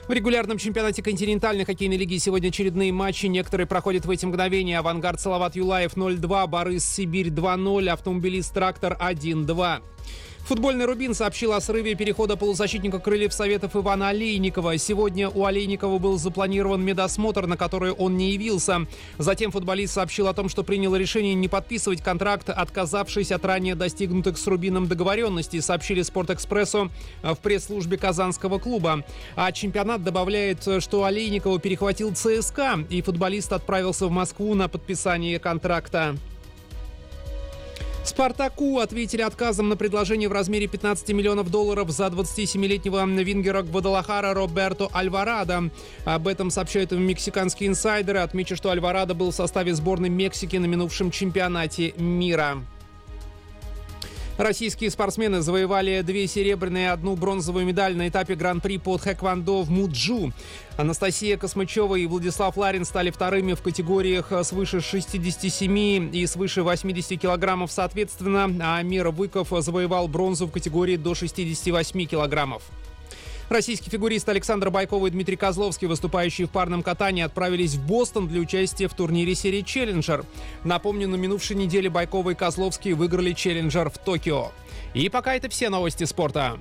В регулярном чемпионате континентальной хоккейной лиги сегодня очередные матчи. Некоторые проходят в эти мгновения. «Авангард» Салават Юлаев 0-2, «Борис Сибирь» 2-0, «Автомобилист Трактор» 1-2. Футбольный «Рубин» сообщил о срыве перехода полузащитника крыльев Советов Ивана Олейникова. Сегодня у Олейникова был запланирован медосмотр, на который он не явился. Затем футболист сообщил о том, что принял решение не подписывать контракт, отказавшись от ранее достигнутых с «Рубином» договоренностей, сообщили «Спортэкспрессу» в пресс-службе казанского клуба. А чемпионат добавляет, что Олейникова перехватил ЦСКА, и футболист отправился в Москву на подписание контракта. «Спартаку» ответили отказом на предложение в размере $15 миллионов за 27-летнего вингера Гвадалахара Роберто Альварадо. Об этом сообщают мексиканские инсайдеры. Отмечу, что Альварадо был в составе сборной Мексики на минувшем чемпионате мира. Российские спортсмены завоевали 2 серебряные и 1 бронзовую медаль на этапе Гран-при по тхэквондо в Муджу. Анастасия Космычева и Владислав Ларин стали вторыми в категориях свыше 67 и свыше 80 килограммов соответственно, а Амир Выков завоевал бронзу в категории до 68 килограммов. Российский фигурист Александр Байков и Дмитрий Козловский, выступающие в парном катании, отправились в Бостон для участия в турнире серии «Челленджер». Напомню, на минувшей неделе Байков и Козловский выиграли «Челленджер» в Токио. И пока это все новости спорта.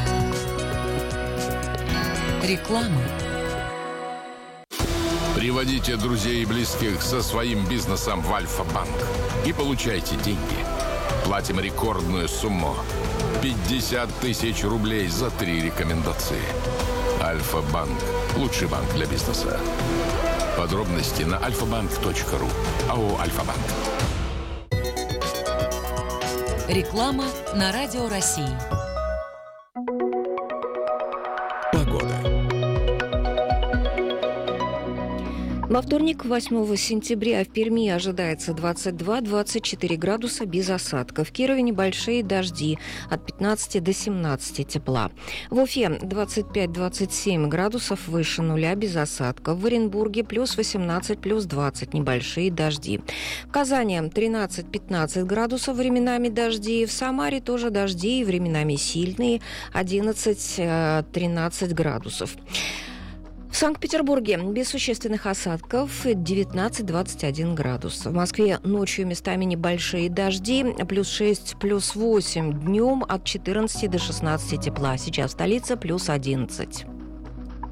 Реклама. Приводите друзей и близких со своим бизнесом в Альфа-банк и получайте деньги. Платим рекордную сумму – 50 тысяч рублей за 3 рекомендации. Альфа-банк – лучший банк для бизнеса. Подробности на alfabank.ru. АО «Альфа-банк». Реклама на Радио России. Погода. Во вторник, 8 сентября, в Перми ожидается 22-24 градуса без осадков. В Кирове небольшие дожди от 15 до 17 тепла. В Уфе 25-27 градусов выше нуля без осадков. В Оренбурге плюс 18, плюс 20 небольшие дожди. В Казани 13-15 градусов, временами дожди. В Самаре тоже дожди, временами сильные, 11-13 градусов. В Санкт-Петербурге без существенных осадков 19-21 градус. В Москве ночью местами небольшие дожди, плюс 6, плюс 8. Днем от 14 до 16 тепла. Сейчас в столице плюс 11.